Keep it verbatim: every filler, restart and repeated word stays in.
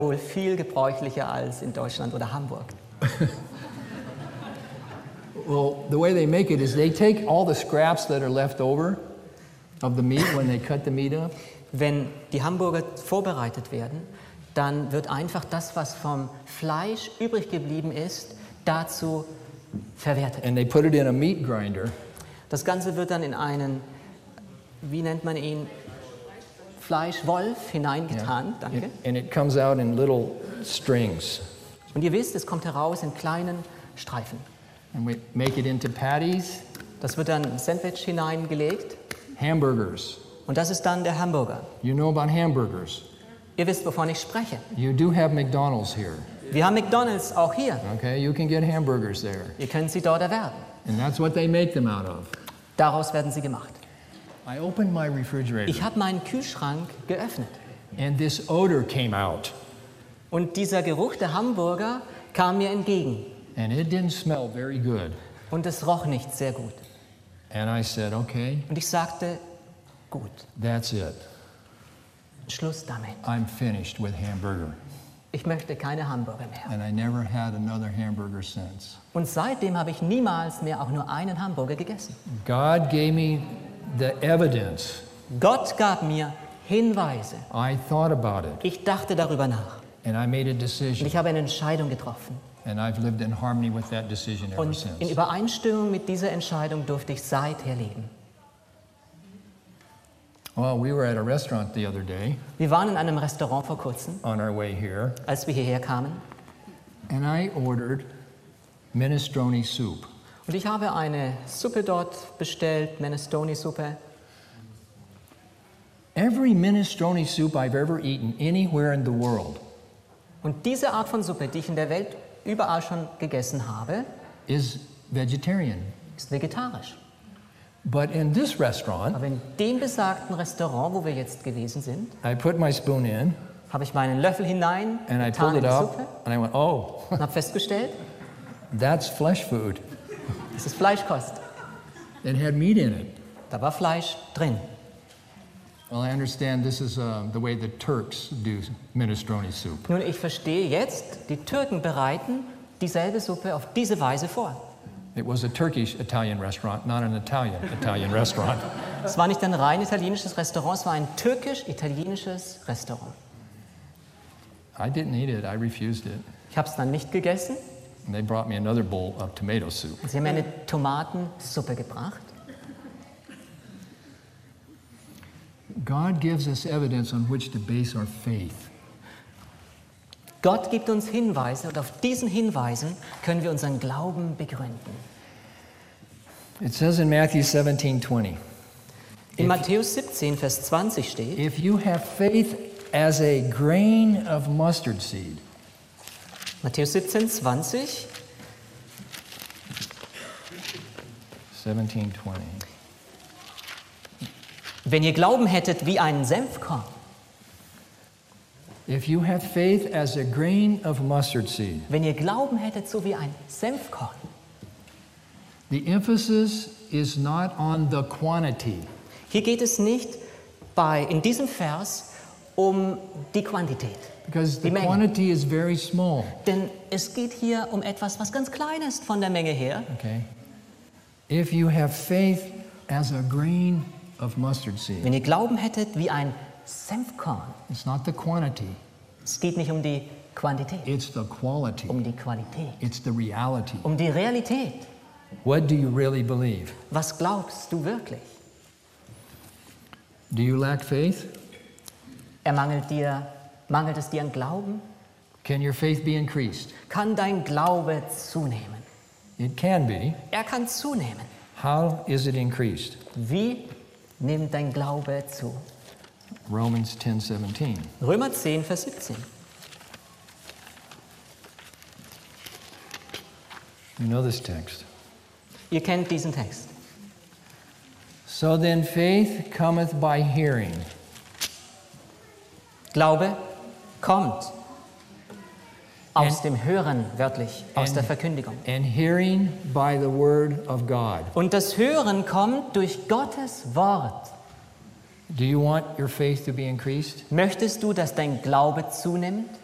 wohl viel gebräuchlicher als in Deutschland oder Hamburg. Well, the way they make it is they take all the scraps that are left over of the meat when they cut the meat up. Wenn die Hamburger vorbereitet werden, dann wird einfach das, was vom Fleisch übrig geblieben ist, dazu verwertet. And they put it in a meat grinder. Das Ganze wird dann in einen, wie nennt man ihn, Fleischwolf hineingetan. Yeah. Danke. It, and it comes out in little strings. Und ihr wisst, es kommt heraus in kleinen Streifen. And we make it into patties. Das wird dann Sandwich hineingelegt. Hamburgers. Und das ist dann der Hamburger. You know about hamburgers. Ihr wisst, wovon ich spreche. You do have McDonald's here. Wir haben McDonald's auch hier. Okay, you can get hamburgers there. Ihr könnt sie dort erwerben. And that's what they make them out of. Daraus werden sie gemacht. I opened my refrigerator. Ich habe meinen Kühlschrank geöffnet. And this odor came out. Und dieser Geruch der Hamburger kam mir entgegen. And it didn't smell very good. Und es roch nicht sehr gut. And I said, okay, Und ich sagte, gut, that's it. Schluss damit. I'm finished with hamburger. Ich möchte keine Hamburger mehr. And I never had another hamburger since. Und seitdem habe ich niemals mehr auch nur einen Hamburger gegessen. God gave me the evidence. Gott gab mir Hinweise. I thought about it. Ich dachte darüber nach. And I made a Und decision. ich habe eine Entscheidung getroffen. And I've lived in harmony with that decision ever Und in since. Übereinstimmung mit dieser Entscheidung durfte ich seither leben. Well, we were at a restaurant the other day Wir waren in einem Restaurant vor kurzem, on our way here. als wir hierher kamen. And I ordered minestrone soup. Und ich habe eine Suppe dort bestellt, Minestrone-Suppe. Every minestrone soup I've ever eaten anywhere in the world Und diese Art von Suppe, die ich in der Welt überall schon gegessen habe, is vegetarian. ist vegetarisch. But in this restaurant, Aber in dem besagten Restaurant, wo wir jetzt gewesen sind, I put my spoon in habe ich meinen Löffel hinein and I getan pulled in it die up Suppe and I went, oh, und habe festgestellt, that's flesh food. das ist Fleischkost. It had meat in it. Da war Fleisch drin. Well, I understand this is uh, the way the Turks do minestrone soup. Nun, ich verstehe jetzt, die Türken bereiten dieselbe Suppe auf diese Weise vor. It was a Turkish Italian restaurant, not an Italian Italian restaurant. Es war nicht ein rein italienisches Restaurant, es war ein türkisch-italienisches Restaurant. I didn't eat it. I refused it. Ich habe es dann nicht gegessen. And they brought me another bowl of tomato soup. Sie haben mir eine Tomatensuppe gebracht. God gives us evidence on which to base our faith. Gott gibt uns Hinweise und auf diesen Hinweisen können wir unseren Glauben begründen. It says in Matthew seventeen twenty, In Matthäus siebzehn, Vers zwanzig steht, if you have faith as a grain of mustard seed, Matthäus siebzehn, zwanzig, seventeen twenty. wenn ihr Glauben hättet wie einen Senfkorn, If you have faith as a grain of mustard seed, wenn ihr Glauben hättet so wie ein Senfkorn, the emphasis is not on the quantity. hier geht es nicht bei, in diesem Vers um die Quantität, Because the Die Menge. quantity is very small. denn es geht hier um etwas, was ganz klein ist von der Menge her. Okay? If you have faith as a grain of mustard seed, Wenn ihr Glauben hättet wie ein Senfkorn, it's not the quantity, es geht nicht um die Quantität, it's the quality, um die Qualität, it's the reality. um die Realität. What do you really believe? Was glaubst du wirklich? Do you lack faith? Ermangelt dir, mangelt es dir an Glauben? Can your faith be increased? Kann dein Glaube zunehmen? It can be. Er kann zunehmen. How is it increased? Wie nimmt dein Glaube zu? Romans ten seventeen. Römer zehn, Vers siebzehn. You know this text. Ihr kennt diesen Text. So then faith cometh by hearing. Glaube kommt aus And- dem Hören, wörtlich, aus and- der Verkündigung. And hearing by the word of God. Und das Hören kommt durch Gottes Wort. Do you want your faith to be increased? Möchtest du, dass dein Glaube zunimmt?